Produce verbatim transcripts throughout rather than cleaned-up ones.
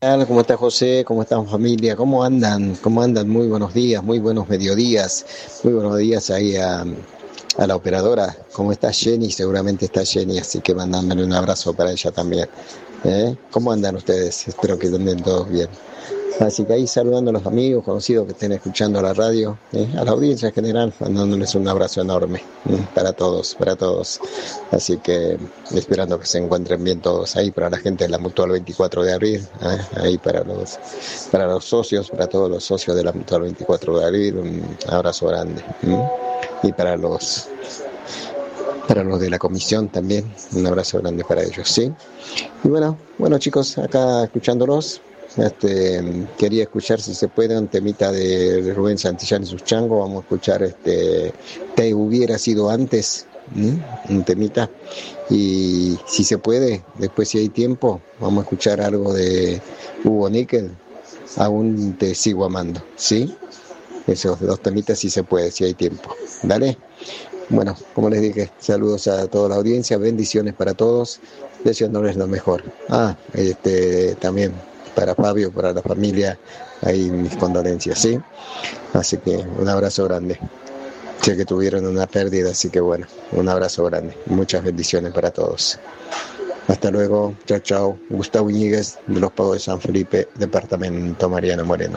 Hola, ¿cómo está José? ¿Cómo están familia? ¿Cómo andan? ¿Cómo andan? Muy buenos días, muy buenos mediodías, muy buenos días ahí a, a la operadora. ¿Cómo está Jenny? Seguramente está Jenny, así que mandándole un abrazo para ella también. ¿Eh? ¿Cómo andan ustedes? Espero que anden todos bien. Así que ahí saludando a los amigos, conocidos que estén escuchando la radio, ¿eh? A la audiencia en general, mandándoles un abrazo enorme, ¿eh? Para todos, para todos. Así que esperando que se encuentren bien todos ahí, para la gente de la Mutual veinticuatro de abril, ¿eh? Ahí para los, para los socios, para todos los socios de la Mutual veinticuatro de abril, un abrazo grande. ¿eh? Y para los para los de la comisión también, un abrazo grande para ellos, ¿sí? Y bueno, bueno chicos, acá escuchándolos. Este, quería escuchar si se puede un temita de Rubén Santillán y sus changos. Vamos a escuchar este Te hubiera sido antes, ¿m? Un temita, y si se puede, después si hay tiempo, vamos a escuchar algo de Hugo Níquel, Aún te sigo amando, ¿sí? Esos dos temitas si se puede, si hay tiempo. Dale. Bueno, como les dije, saludos a toda la audiencia, bendiciones para todos, deseándoles lo mejor. Ah, este también para Fabio, para la familia, ahí mis condolencias, ¿sí? Así que un abrazo grande. Sé que tuvieron una pérdida, así que bueno, un abrazo grande. Muchas bendiciones para todos. Hasta luego, chao, chao. Gustavo Iñiguez, de los Pagos de San Felipe, departamento Mariano Moreno.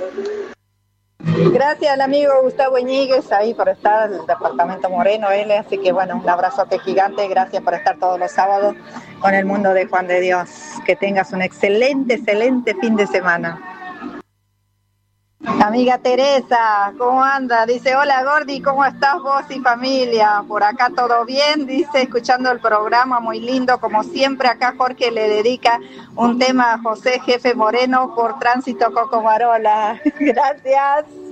Gracias al amigo Gustavo Iñiguez ahí por estar, el departamento Moreno, él, así que bueno, un abrazote gigante, gracias por estar todos los sábados con el mundo de Juan de Dios. Que tengas un excelente, excelente fin de semana. Amiga Teresa, ¿cómo anda? Dice, hola Gordi, ¿cómo estás vos y familia? Por acá todo bien, dice, escuchando el programa, muy lindo, como siempre. Acá Jorge le dedica un tema a José Jefe Moreno por Tránsito Cocomarola. Gracias.